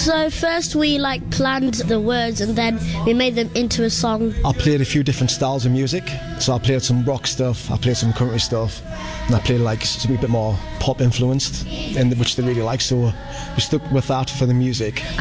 So first we planned the words and then we made them into a song. I played a few different styles of music. So I played some rock stuff, I played some country stuff, and I played a wee bit more pop influenced, which they really like. So we stuck with that for the music.